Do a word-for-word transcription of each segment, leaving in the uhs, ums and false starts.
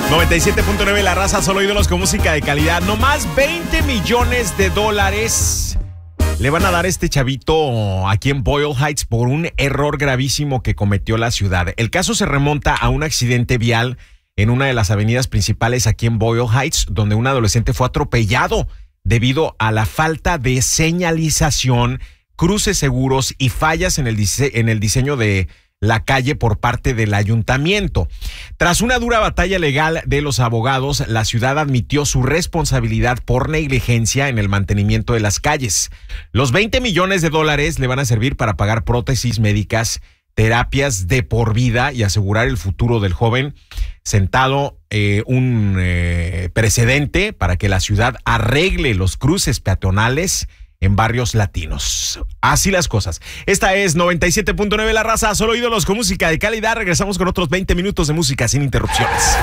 noventa y siete punto nueve La Raza, solo ídolos con música de calidad. No más veinte millones de dólares le van a dar a este chavito aquí en Boyle Heights por un error gravísimo que cometió la ciudad. El caso se remonta a un accidente vial en una de las avenidas principales aquí en Boyle Heights, donde un adolescente fue atropellado debido a la falta de señalización, cruces seguros y fallas en el, dise- en el diseño de la calle por parte del ayuntamiento. Tras una dura batalla legal de los abogados, la ciudad admitió su responsabilidad por negligencia en el mantenimiento de las calles. Los veinte millones de dólares le van a servir para pagar prótesis médicas, terapias de por vida y asegurar el futuro del joven, sentado eh, un eh, precedente para que la ciudad arregle los cruces peatonales en barrios latinos. Así las cosas. Esta es noventa y siete punto nueve La Raza, solo ídolos con música de calidad. Regresamos con otros veinte minutos de música sin interrupciones.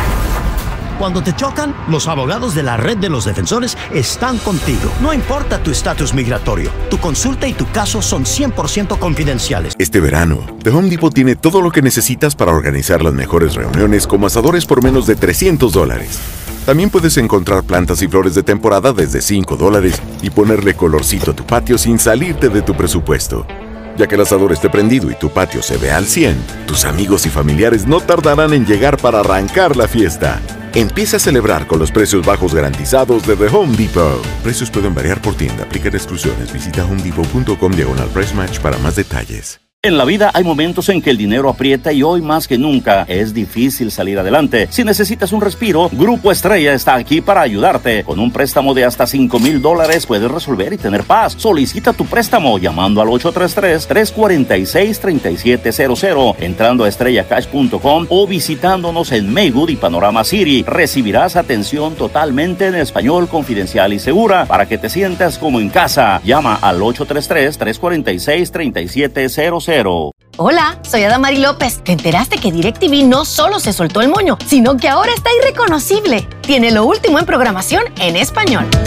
Cuando te chocan, los abogados de la Red de los Defensores están contigo. No importa tu estatus migratorio, tu consulta y tu caso son cien por ciento confidenciales. Este verano, The Home Depot tiene todo lo que necesitas para organizar las mejores reuniones como asadores por menos de trescientos dólares. También puedes encontrar plantas y flores de temporada desde cinco dólares y ponerle colorcito a tu patio sin salirte de tu presupuesto. Ya que el asador esté prendido y tu patio se ve al cien, tus amigos y familiares no tardarán en llegar para arrancar la fiesta. Empieza a celebrar con los precios bajos garantizados de The Home Depot. Precios pueden variar por tienda. Aplican exclusiones. Visita homedepot punto com diagonal price match para más detalles. En la vida hay momentos en que el dinero aprieta y hoy más que nunca es difícil salir adelante. Si necesitas un respiro, Grupo Estrella está aquí para ayudarte. Con un préstamo de hasta cinco mil dólares puedes resolver y tener paz. Solicita tu préstamo llamando al ocho tres tres, tres cuatro seis, tres siete cero cero, entrando a estrella cash punto com o visitándonos en Maywood y Panorama City. Recibirás atención totalmente en español, confidencial y segura para que te sientas como en casa. Llama al ocho tres tres, tres cuatro seis, tres siete cero cero. Hola, soy Adamari López. ¿Te enteraste que DirecTV no solo se soltó el moño, sino que ahora está irreconocible? Tiene lo último en programación en español.